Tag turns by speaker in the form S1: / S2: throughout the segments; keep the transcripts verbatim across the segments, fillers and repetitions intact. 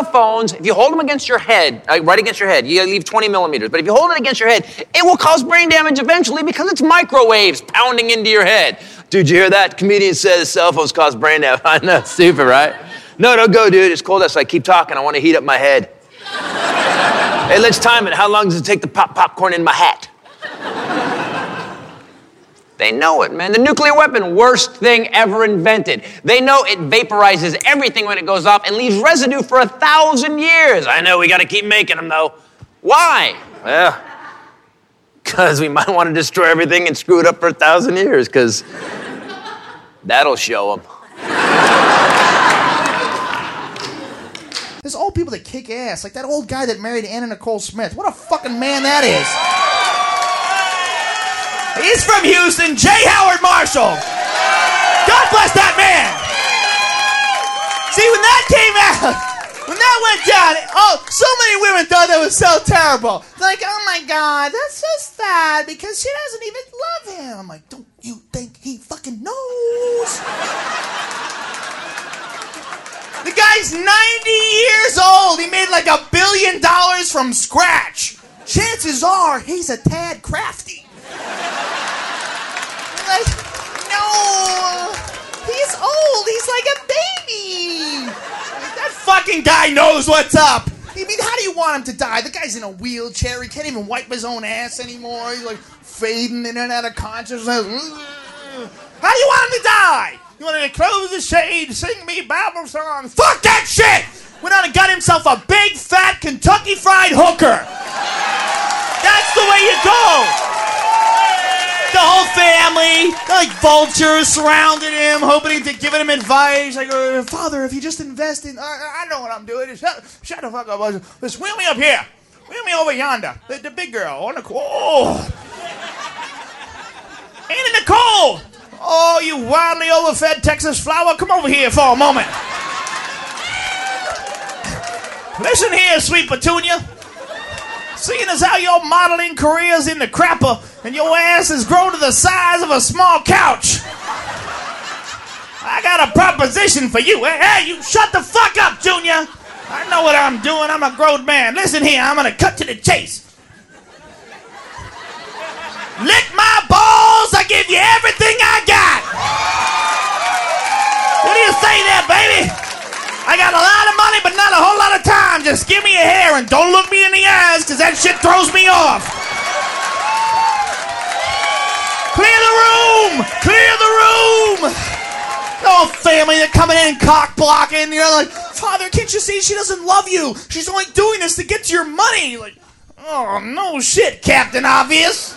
S1: cell phones, if you hold them against your head, uh, right against your head, you leave twenty millimeters, but if you hold it against your head, it will cause brain damage eventually because it's microwaves pounding into your head. Dude, you hear that? Comedian says cell phones cause brain damage. I know, stupid, right? No, don't go, dude. It's cold outside. Keep talking. I want to heat up my head. Hey, let's time it. How long does it take to pop popcorn in my hat? They know it, man. The nuclear weapon, worst thing ever invented. They know it vaporizes everything when it goes off and leaves residue for a thousand years. I know, we got to keep making them, though. Why? Well, because we might want to destroy everything and screw it up for a thousand years, because that'll show them.
S2: There's old people that kick ass, like that old guy that married Anna Nicole Smith. What a fucking man that is. He's from Houston, J. Howard Marshall. God bless that man. See, when that came out, when that went down, oh, so many women thought that was so terrible. Like, oh my God, that's so sad because she doesn't even love him. I'm like, don't you think he fucking knows? The guy's ninety years old. He made like a billion dollars from scratch. Chances are he's a tad crafty. Like, no, he's old. He's like a baby. That fucking guy knows what's up. I mean, how do you want him to die? The guy's in a wheelchair. He can't even wipe his own ass anymore. He's like fading in and out of consciousness. How do you want him to die? You want him to close the shade, sing me Bible songs? Fuck that shit! Went on and got himself a big, fat Kentucky Fried hooker. That's the way you go. The whole family, like vultures, surrounded him, hoping to give him advice. Like, uh, Father, if you just invest in... Uh, I know what I'm doing. Shut, shut the fuck up. Just wheel me up here. Wheel me over yonder. The, the big girl. On the... Oh. Anna Nicole. Oh, you wildly overfed Texas flower. Come over here for a moment. Listen here, sweet Petunia. Seeing as how your modeling career's in the crapper and your ass has grown to the size of a small couch, I got a proposition for you. Hey, hey, you shut the fuck up, Junior. I know what I'm doing. I'm a grown man. Listen here, I'm gonna cut to the chase. Lick my balls, I give you everything I got. What do you say there, baby? I got a lot of money, but not a whole lot of time. Just give me a hair and don't look me in the eyes, because that shit throws me off. Clear the room! Clear the room! The whole family, they're coming in cock blocking. You're like, Father, can't you see she doesn't love you? She's only doing this to get to your money. Like, oh, no shit, Captain Obvious.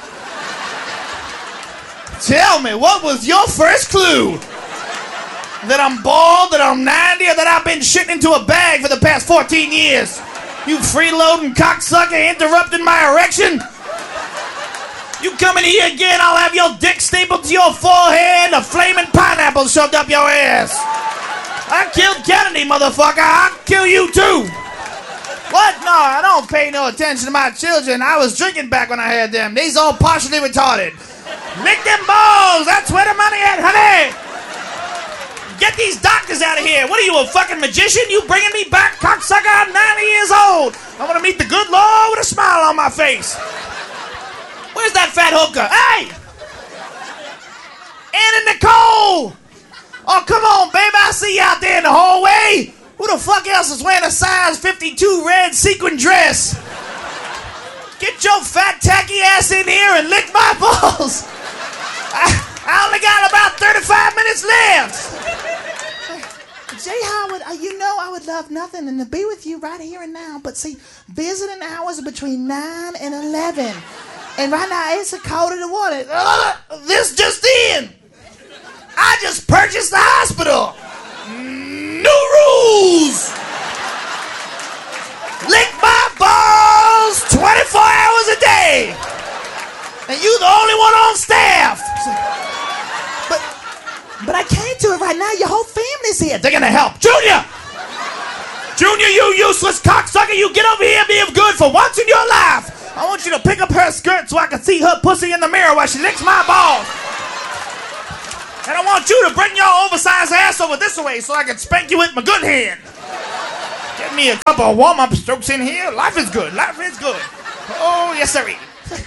S2: Tell me, what was your first clue? That I'm bald, that I'm ninety, or that I've been shitting into a bag for the past fourteen years? You freeloading cocksucker interrupting my erection? You come in here again, I'll have your dick stapled to your forehead and a flaming pineapple shoved up your ass. I killed Kennedy, motherfucker. I'll kill you too. What? No, I don't pay no attention to my children. I was drinking back when I had them. These all partially retarded. Lick them balls. That's where the money at, honey. Get these doctors out of here. What are you, a fucking magician? You bringing me back, cocksucker? I'm ninety years old. I want to meet the good Lord with a smile on my face. Where's that fat hooker? Hey! Anna Nicole! Oh, come on, baby. I see you out there in the hallway. Who the fuck else is wearing a size fifty-two red sequin dress? Get your fat, tacky ass in here and lick my balls. I, I only got about thirty-five minutes left. Jay Howard, uh, you know I would love nothing than to be with you right here and now. But see, visiting hours are between nine and eleven. And right now it's a quarter to one. Uh, this just in. I just purchased the hospital. New rules. Lick my balls twenty-four hours a day. And you the only one on staff. But but I can't do it right now. Your whole family's here. They're gonna help. Junior! Junior, you useless cocksucker. You get over here and be good for once in your life. I want you to pick up her skirt so I can see her pussy in the mirror while she licks my balls. And I want you to bring your oversized ass over this way so I can spank you with my good hand. Get Get me a couple of warm-up strokes in here. Life is good. Life is good. Oh, yes, sir.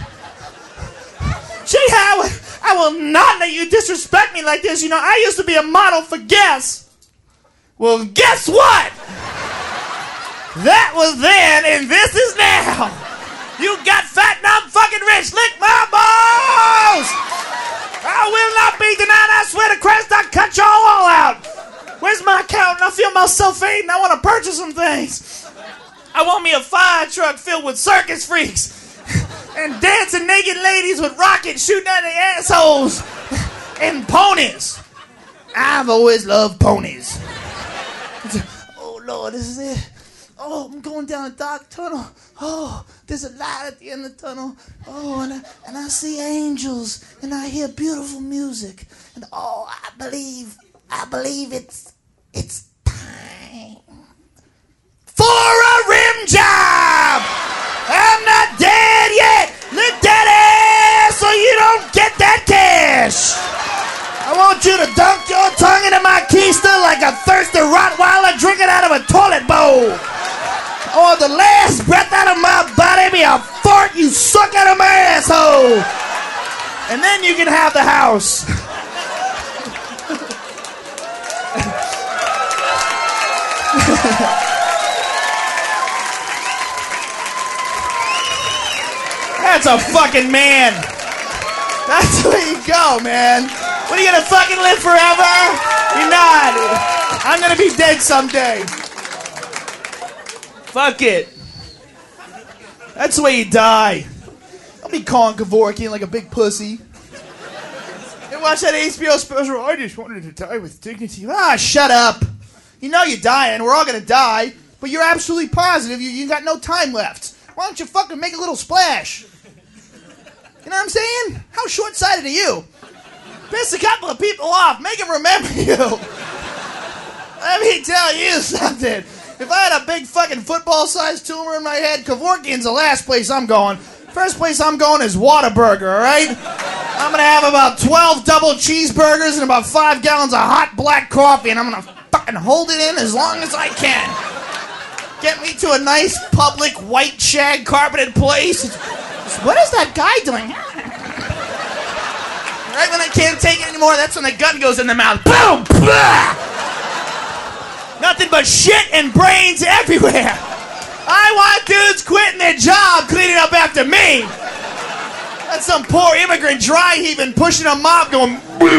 S2: Gee, Howard, I will not let you disrespect me like this. You know, I used to be a model for Guess. Well, guess what? That was then, and this is now. You got fat and I'm fucking rich. Lick my balls! I will not be denied. I swear to Christ, I'll cut y'all all out. Where's my account? I feel myself fading. I want to purchase some things. I want me a fire truck filled with circus freaks and dancing naked ladies with rockets shooting at their assholes and ponies. I've always loved ponies. Oh, Lord, this is it. Oh, I'm going down a dark tunnel. Oh, there's a light at the end of the tunnel. Oh, and I, and I see angels, and I hear beautiful music. And oh, I believe, I believe it's, it's time for a rim job. I'm not dead yet. Lick that ass so you don't get that cash. I want you to dunk your tongue into my keister like a thirsty Rottweiler drinking out of a toilet bowl. Or the last breath out of my body be a fart you suck out of my asshole. And then you can have the house. That's a fucking man. That's where you go, man. What, are you gonna fucking live forever? You're not. I'm gonna be dead someday. Fuck it. That's the way you die. Don't be calling Kevorkian like a big pussy. Hey, watch that H B O special. I just wanted to die with dignity. Ah, shut up. You know you're dying. We're all gonna die. But you're absolutely positive you, you got no time left. Why don't you fucking make a little splash? You know what I'm saying? How short-sighted are you? Piss a couple of people off. Make them remember you. Let me tell you something. If I had a big fucking football-sized tumor in my head, Kevorkian's the last place I'm going. First place I'm going is Whataburger, all right? I'm going to have about twelve double cheeseburgers and about five gallons of hot black coffee, and I'm going to fucking hold it in as long as I can. Get me to a nice public white shag carpeted place. What is that guy doing? Right when I can't take it anymore, that's when the gun goes in the mouth. Boom! Blah! Nothing but shit and brains everywhere. I want dudes quitting their job cleaning up after me. That's some poor immigrant dry heaving pushing a mop going.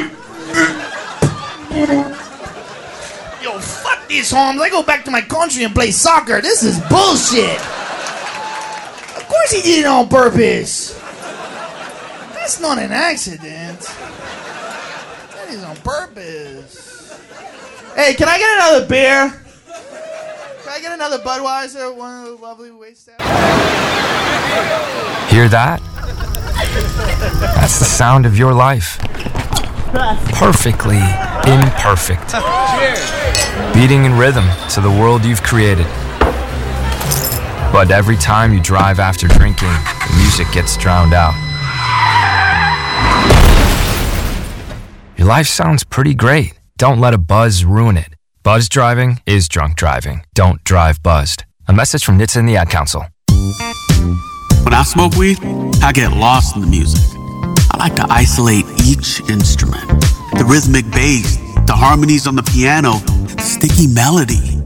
S2: Yo, fuck these homes. I go back to my country and play soccer. This is bullshit. Of course he did it on purpose. That's not an accident. That is on purpose. Hey, can I get another beer? Can I get another Budweiser? One of the lovely waitstaff.
S3: Hear that? That's the sound of your life. Perfectly imperfect. Beating in rhythm to the world you've created. But every time you drive after drinking, the music gets drowned out. Your life sounds pretty great. Don't let a buzz ruin it. Buzz driving is drunk driving. Don't drive buzzed. A message from N H T S A and the Ad Council.
S4: When I smoke weed, I get lost in the music. I like to isolate each instrument. The rhythmic bass, the harmonies on the piano, the sticky melody.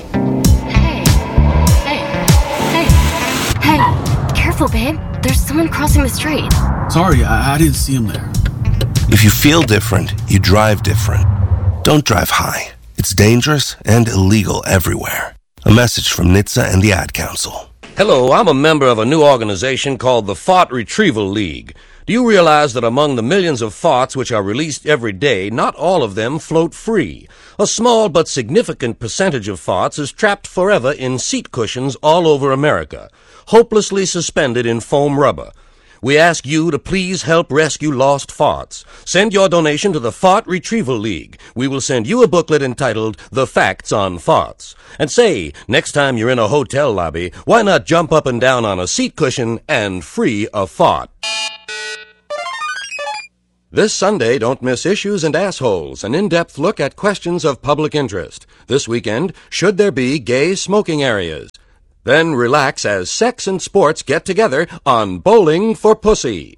S5: Hey, hey, hey, hey, careful, babe. There's someone crossing the street.
S4: Sorry, I, I didn't see him there.
S6: If you feel different, you drive different. Don't drive high. It's dangerous and illegal everywhere. A message from N H T S A and the Ad Council.
S7: Hello, I'm a member of a new organization called the Fart Retrieval League. Do you realize that among the millions of farts which are released every day, not all of them float free? A small but significant percentage of farts is trapped forever in seat cushions all over America, hopelessly suspended in foam rubber. We ask you to please help rescue lost farts. Send your donation to the Fart Retrieval League. We will send you a booklet entitled The Facts on Farts. And say, next time you're in a hotel lobby, why not jump up and down on a seat cushion and free a fart? This Sunday, don't miss Issues and Assholes, an in-depth look at questions of public interest. This weekend, should there be gay smoking areas? Then relax as sex and sports get together on Bowling for Pussy.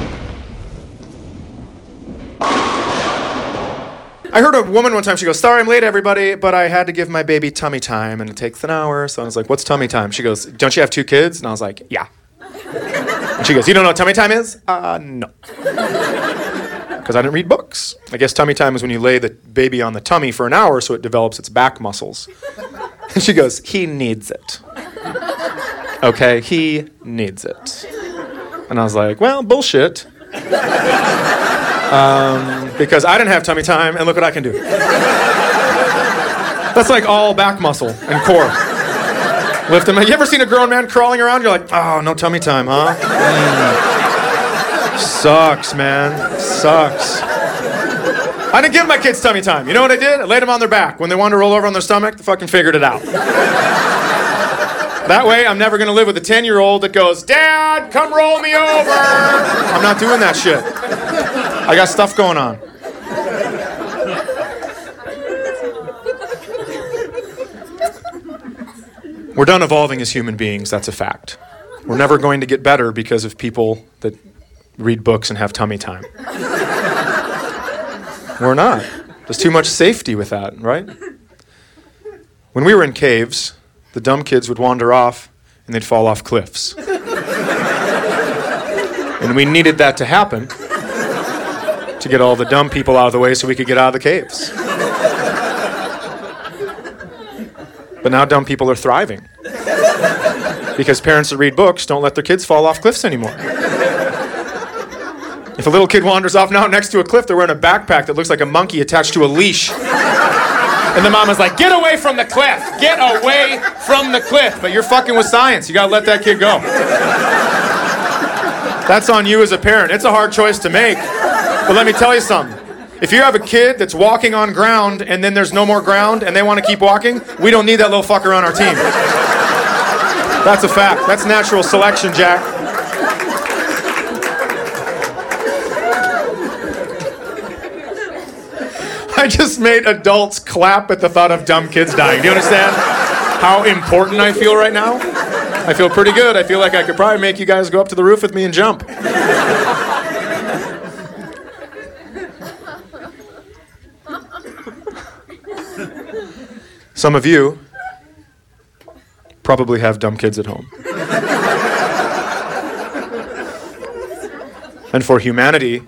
S8: I heard a woman one time, she goes, sorry I'm late everybody, but I had to give my baby tummy time and it takes an hour. So I was like, what's tummy time? She goes, don't you have two kids? And I was like, yeah. And she goes, you don't know what tummy time is? Uh, no. Because I didn't read books. I guess tummy time is when you lay the baby on the tummy for an hour so it develops its back muscles. And she goes, he needs it. Okay, he needs it. And I was like, well, bullshit. Um, because I didn't have tummy time, and look what I can do. That's like all back muscle and core. Lift him. You ever seen a grown man crawling around? You're like, oh, no tummy time, huh? Mm. Sucks, man. Sucks. I didn't give my kids tummy time. You know what I did? I laid them on their back. When they wanted to roll over on their stomach, they fucking figured it out. That way, I'm never going to live with a ten-year-old that goes, Dad, come roll me over. I'm not doing that shit. I got stuff going on. We're done evolving as human beings, that's a fact. We're never going to get better because of people that read books and have tummy time. We're not. There's too much safety with that, right? When we were in caves, the dumb kids would wander off and they'd fall off cliffs. And we needed that to happen to get all the dumb people out of the way so we could get out of the caves. But now dumb people are thriving because parents that read books don't let their kids fall off cliffs anymore. If a little kid wanders off now next to a cliff, they're wearing a backpack that looks like a monkey attached to a leash. And the mama's like, get away from the cliff. Get away from the cliff. But you're fucking with science. You gotta let that kid go. That's on you as a parent. It's a hard choice to make. But let me tell you something. If you have a kid that's walking on ground and then there's no more ground and they want to keep walking, we don't need that little fucker on our team. That's a fact. That's natural selection, Jack. I just made adults clap at the thought of dumb kids dying. Do you understand how important I feel right now? I feel pretty good. I feel like I could probably make you guys go up to the roof with me and jump. Some of you probably have dumb kids at home. And for humanity,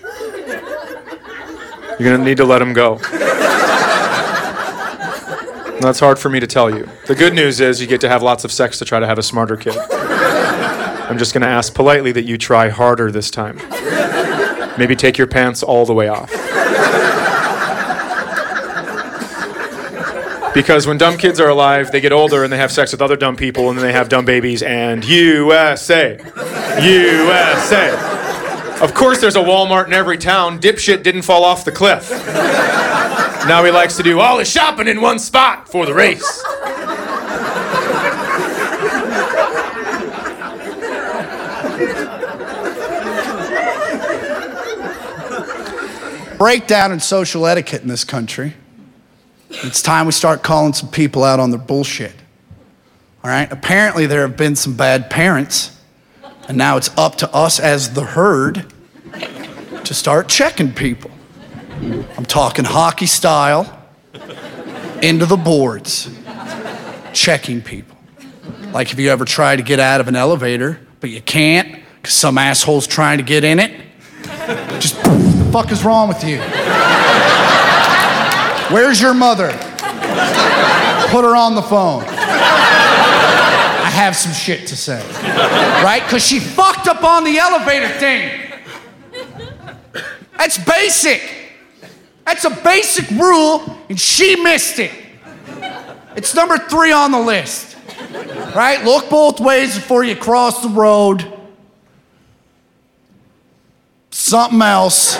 S8: you're going to need to let them go. That's hard for me to tell you. The good news is you get to have lots of sex to try to have a smarter kid. I'm just going to ask politely that you try harder this time. Maybe take your pants all the way off. Because when dumb kids are alive, they get older and they have sex with other dumb people and then they have dumb babies and U S A. U S A. Of course there's a Walmart in every town. Dipshit didn't fall off the cliff. Now he likes to do all his shopping in one spot for the race.
S9: Breakdown in social etiquette in this country. It's time we start calling some people out on their bullshit. All right? Apparently there have been some bad parents, and now it's up to us as the herd to start checking people. I'm talking hockey style, into the boards, checking people. Like if you ever try to get out of an elevator, but you can't because some asshole's trying to get in it, just what the fuck is wrong with you? Where's your mother? Put her on the phone. I have some shit to say. Right? Because she fucked up on the elevator thing. That's basic. That's a basic rule, and she missed it. It's number three on the list. Right? Look both ways before you cross the road. Something else.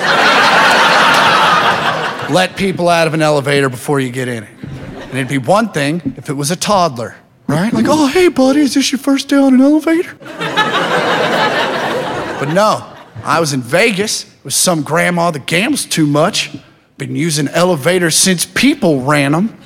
S9: Let people out of an elevator before you get in it. And it'd be one thing if it was a toddler, right? Like, oh, hey, buddy, is this your first day on an elevator? But no, I was in Vegas was some grandma that gambles too much. Been using elevators since people ran them.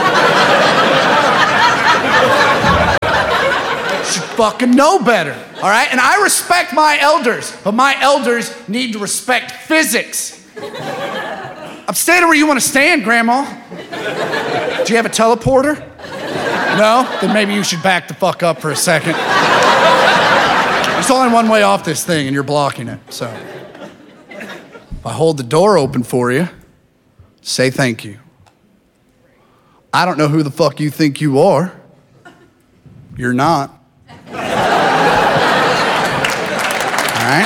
S9: Should fucking know better, all right? And I respect my elders, but my elders need to respect physics. I'm standing where you want to stand, Grandma. Do you have a teleporter? No? Then maybe you should back the fuck up for a second. There's only one way off this thing, and you're blocking it, so. If I hold the door open for you, say thank you. I don't know who the fuck you think you are. You're not. All right?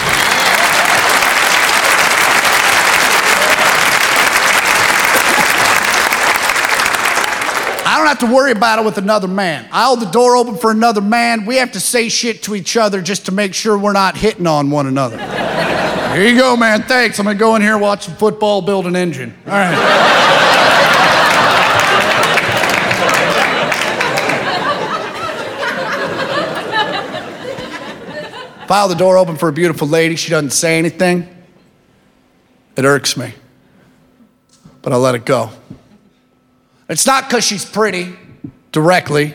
S9: I don't have to worry about it with another man. I hold the door open for another man. We have to say shit to each other just to make sure we're not hitting on one another. Here you go, man. Thanks. I'm going to go in here, watch some football, build an engine. All right. If I hold the door open for a beautiful lady, she doesn't say anything, it irks me. But I let it go. It's not because she's pretty, directly.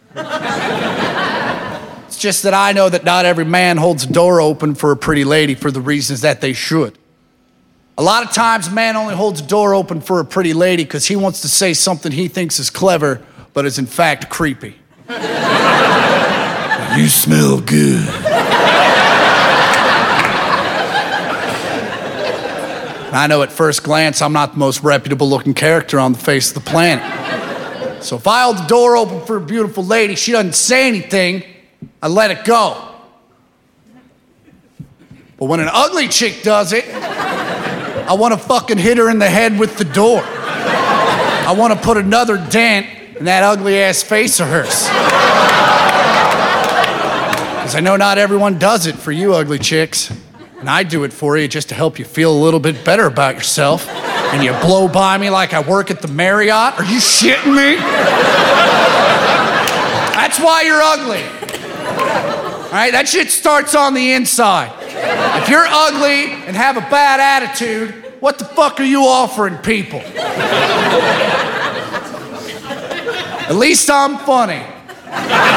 S9: It's just that I know that not every man holds a door open for a pretty lady for the reasons that they should. A lot of times, a man only holds a door open for a pretty lady because he wants to say something he thinks is clever, but is in fact creepy. You smell good. I know at first glance I'm not the most reputable looking character on the face of the planet. So if I hold the door open for a beautiful lady, she doesn't say anything, I let it go. But when an ugly chick does it, I want to fucking hit her in the head with the door. I want to put another dent in that ugly ass face of hers. Because I know not everyone does it for you ugly chicks. And I do it for you just to help you feel a little bit better about yourself. And you blow by me like I work at the Marriott? Are you shitting me? That's why you're ugly. All right, that shit starts on the inside. If you're ugly and have a bad attitude, what the fuck are you offering people? At least I'm funny.